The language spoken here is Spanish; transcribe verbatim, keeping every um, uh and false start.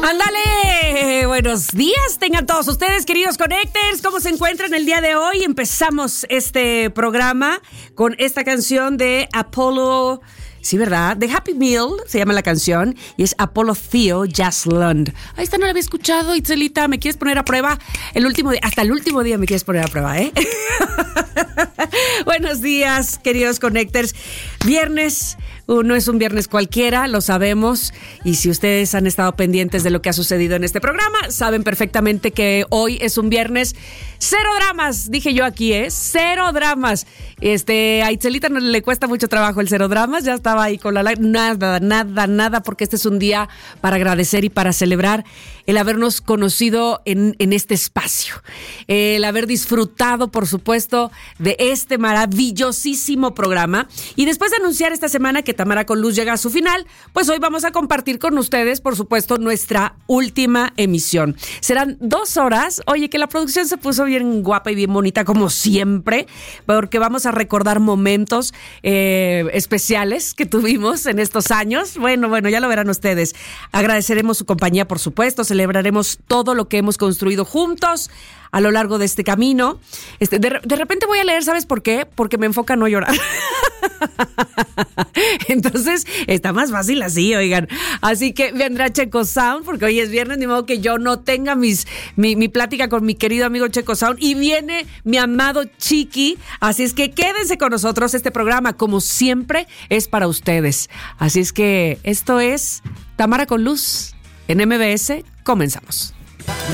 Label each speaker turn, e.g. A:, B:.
A: ¡Ándale! Buenos días, tengan todos ustedes, queridos Connectors. ¿Cómo se encuentran el día de hoy? Empezamos este programa con esta canción de Apollo... Sí, ¿verdad? The Happy Meal se llama la canción y es Apollo Theo Jaslund. Ahí está, no la había escuchado, Itzelita. ¿Me quieres poner a prueba? El último día, hasta el último día me quieres poner a prueba, ¿eh? Buenos días, queridos Connectors. Viernes, uh, no es un viernes cualquiera, lo sabemos. Y si ustedes han estado pendientes de lo que ha sucedido en este programa, saben perfectamente que hoy es un viernes cero dramas. Dije yo aquí, ¿eh? Cero dramas. Este, a Itzelita no le cuesta mucho trabajo el cero dramas, ya estaba ahí con la nada, nada, nada, porque este es un día para agradecer y para celebrar el habernos conocido en, en este espacio, el haber disfrutado, por supuesto, de este maravillosísimo programa. Y después de anunciar esta semana que Tamara con Luz llega a su final, pues hoy vamos a compartir con ustedes, por supuesto, nuestra última emisión. Serán dos horas. Oye, que la producción se puso bien guapa y bien bonita, como siempre, porque vamos a recordar momentos eh, especiales que tuvimos en estos años. Bueno, bueno, ya lo verán ustedes. Agradeceremos su compañía, por supuesto, celebraremos todo lo que hemos construido juntos a lo largo de este camino. Este, de, de repente voy a leer, ¿sabes por qué? Porque me enfoca a no llorar. Entonces, está más fácil así, oigan. Así que vendrá Checo Sound, porque hoy es viernes, ni modo que yo no tenga mis, mi, mi plática con mi querido amigo Checo Sound. Y viene mi amado Chiqui. Así es que quédense con nosotros. Este programa, como siempre, es para ustedes. Así es que esto es Tamara con Luz en M B S. Comenzamos.